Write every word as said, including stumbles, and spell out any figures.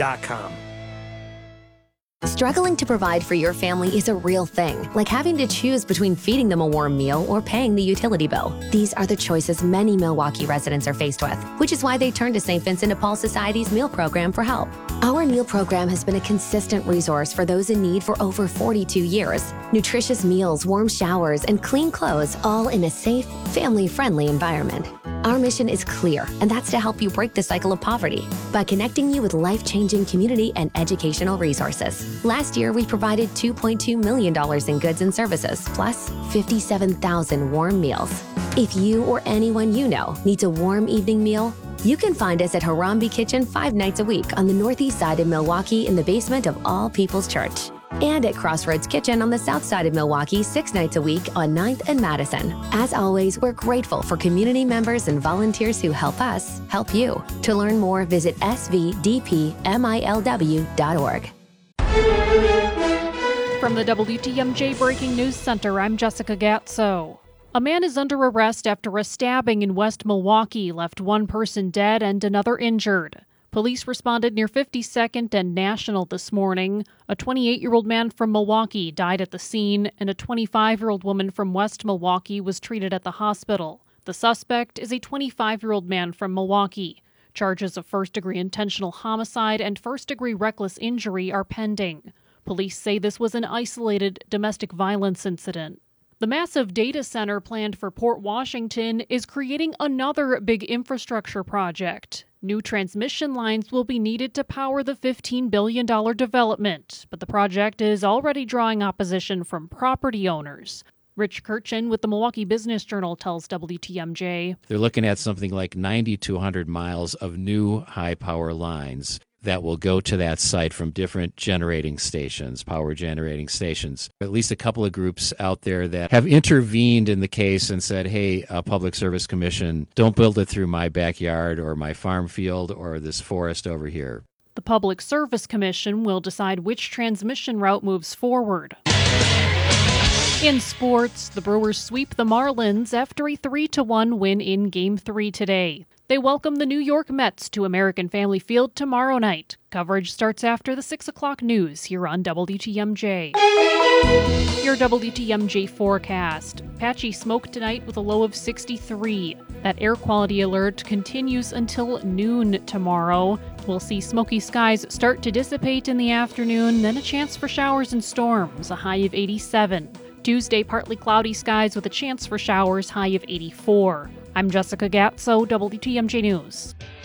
dot com. Struggling to provide for your family is a real thing, like having to choose between feeding them a warm meal or paying the utility bill. These are the choices many Milwaukee residents are faced with, which is why they turn to Saint Vincent de Paul Society's meal program for help. Our meal program has been a consistent resource for those in need for over forty-two years. Nutritious meals, warm showers, and clean clothes, all in a safe, family-friendly environment. Our mission is clear, and that's to help you break the cycle of poverty by connecting you with life-changing community and educational resources. Last year, we provided two point two million dollars in goods and services, plus fifty-seven thousand warm meals. If you or anyone you know needs a warm evening meal, you can find us at Harambe Kitchen five nights a week on the northeast side of Milwaukee in the basement of All People's Church. And at Crossroads Kitchen on the south side of Milwaukee six nights a week on ninth and Madison. As always, we're grateful for community members and volunteers who help us help you. To learn more, visit s v d p milw dot org. From the W T M J Breaking News Center, I'm Jessica Gatso. A man is under arrest after a stabbing in West Milwaukee left one person dead and another injured. Police responded near fifty-second and National this morning. A twenty-eight-year-old man from Milwaukee died at the scene, and a twenty-five-year-old woman from West Milwaukee was treated at the hospital. The suspect is a twenty-five-year-old man from Milwaukee. Charges of first-degree intentional homicide and first-degree reckless injury are pending. Police say this was an isolated domestic violence incident. The massive data center planned for Port Washington is creating another big infrastructure project. New transmission lines will be needed to power the fifteen billion dollars development, but the project is already drawing opposition from property owners. Rich Kirchen with the Milwaukee Business Journal tells W T M J. They're looking at something like ninety to one hundred miles of new high-power lines that will go to that site from different generating stations, power generating stations. At least a couple of groups out there that have intervened in the case and said, hey, uh, Public Service Commission, don't build it through my backyard or my farm field or this forest over here. The Public Service Commission will decide which transmission route moves forward. In sports, the Brewers sweep the Marlins after a three to one win in Game three today. They welcome the New York Mets to American Family Field tomorrow night. Coverage starts after the six o'clock news here on W T M J. Your W T M J forecast. Patchy smoke tonight with a low of sixty-three. That air quality alert continues until noon tomorrow. We'll see smoky skies start to dissipate in the afternoon, then a chance for showers and storms, a high of eighty-seven. Tuesday, partly cloudy skies with a chance for showers, high of eighty-four. I'm Jessica Gatso, W T M J News.